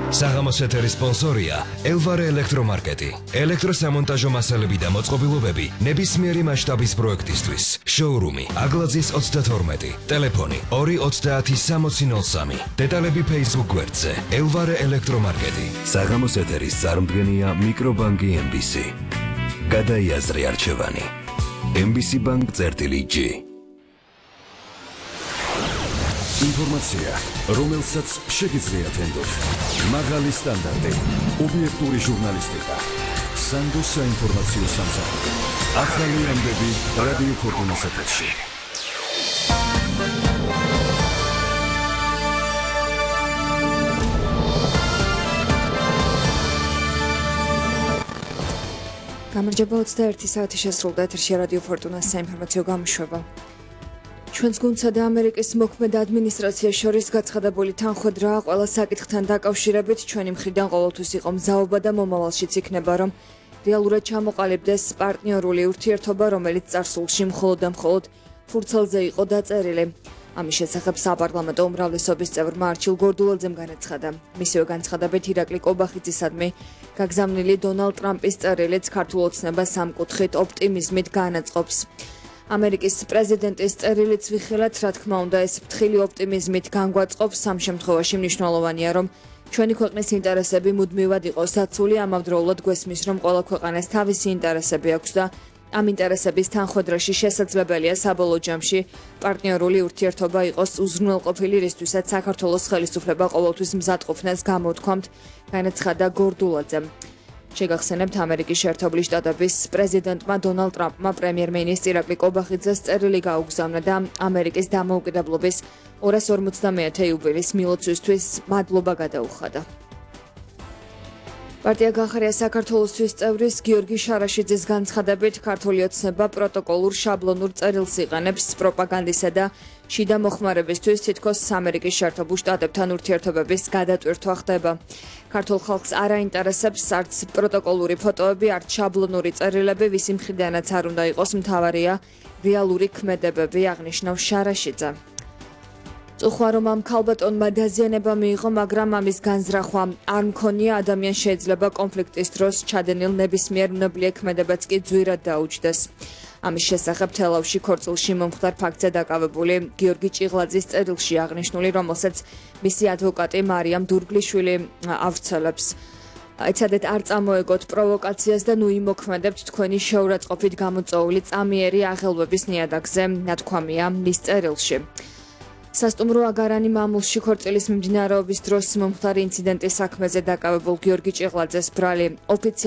საღამოს ეთერის სპონსორია ელვარე ელექტრომარკეტი. ელექტროსამონტაჟო მასალები და მოწყობილობები ნებისმიერი მასშტაბის პროექტისთვის. შოურუმი აგლაძის 32. ტელეფონი 2306003. დეტალები Facebook გვერდზე ელვარე ელექტრომარკეტი. საღამოს ეთერის წარმდგენია მიკრობანკი MBC. გადაიაზრე არჩევანი. MBC Bank-G. ინფორმაცია, რომელსაც შეგიძლიათ ენდოთ. მაღალი სტანდარტი, ობიექტური ჟურნალისტიკა. სანდო საინფორმაციო სამსახური. ახალი ამბები რადიო ფორტუნას ეთერში. გამარჯობა 21 საათი შესრულდა ეთერში რადიო ფორტუნას საინფორმაციო გამოშვება. ჩვენს გუნდსა და ამერიკის მოქმედ ადმინისტრაციას შორის გაცხადებული თანხმედრაა ყველა საკითხთან დაკავშირებით ჩვენი მხრიდან ყოველთვის იყო მზაობა და მომავალშიც იქნება რომ რეალურად ჩამოყალიბდეს პარტნიორული ურთიერთობა რომელიც წარსულში მხოლოდ და მხოლოდ ფურცელზე იყო დაწერილი. ამის შესახებ საპარლამენტო უმრავლესობის წევრმა არჩილ გორდულაძემ განაცხადა. მისივე განცხადებით ირაკლი კობახიძისადმი გაგზავნილი დონალდ ტრამპის წერილიც ქართულ ოცნებას ამ კუთხით ოპტიმიზმით განაწყობს. ამერიკის პრეზიდენტის წერილიც ვიხილეთ, რა თქმა უნდა, ეს ფრთხილი ოპტიმიზმით განგვაწყობს. ამ შემთხვევაში მნიშვნელოვანია, რომ ჩვენი ქვეყნის ინტერესები მუდმივად იყოს დაცული, ამავდროულად გვესმის, რომ ყველა ქვეყანას თავისი ინტერესები აქვს და ამ ინტერესების თანხმედრაში შესაძლებელია საბოლოო ჯამში პარტნიორული ურთიერთობა იყოს უზრუნველყოფილი, რისთვისაც საქართველოს ხელისუფლება ყოველთვის მზადყოფნას გამოთქვამთ, განაცხადა გორდულაძემ. შეგახსენებთ ამერიკის შეერთებული შტატების პრეზიდენტმა დონალდ ტრამპმა პრემიერ-მინისტრ ირაკლი კობახიძეს წერილი გაუგზავნა და ამერიკის დამოუკიდებლობის 250 იუბილეის მილოცვისთვის მადლობა გადაუხადა. პარტია გახარია საქართველოსთვის წევრის გიორგი შარაშიძის განცხადებით ქართული ოცნება პროტოკოლურ შაბლონურ წერილს იყენებს პროპაგანდისა და შიდა მოხმარებისთვის თითქოს ამერიკის შეერთებულ შტატებთან ურთიერთობების გადატვირთვა ხდება. ქართულ ხალხს არ აინტერესებს არც პროტოკოლური ფოტოები, არც შაბლონური წერილები, ვისი მხრიდანაც არ უნდა იყოს მთავარია რეალური ქმედებები, აღნიშნავს შარაშიძე. წუხვა რომ ამ ქალბატონმა დაზიანება მიიღო, მაგრამ ამის განზრახვა არ მქონია, ადამიანს შეიძლება კონფლიქტის დროს ჩადენილ ნებისმიერ ვნებლიე ქმედებაც კი ძვირად დაუჯდეს. ამის შესახებ თელავში ქორწილში მომხდარ ფაქტზე დაკავებული გიორგი ჭიღლაძის წერილში აღნიშნული, რომელსაც მისი ადვოკატი მარიამ დურგლიშვილი ავრცელებს. ეცადეთ არ წამოეგოთ პროვოკაციას და ნუ იმოქმედებთ თქვენი შეურაცხყოფით გამოწვეული წამიერი აღელვების ნიადაგზე, ნათქვამია მის წერილში. სასტუმრო აგარანი მამულში ქორწილის მიმდინარეობის დროს მომხდარი ინციდენტის საქმეზე დაკავებულ გიორგი ჭიღლაძეს ბრალი